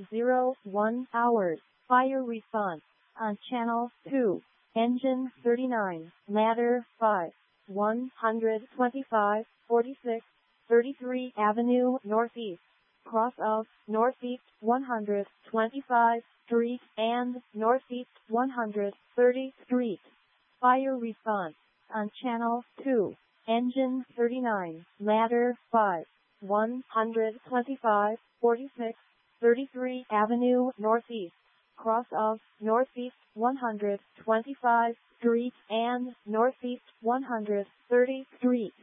01 hours. Fire response on channel 2. Engine 39, ladder 5, 125, 46, 33 Avenue Northeast, cross of Northeast 125 Street and Northeast 130 Street. Fire response on channel 2. Engine 39, ladder 5, 125, 46, 33 Avenue Northeast, cross of Northeast 125 Street and Northeast 130 Street.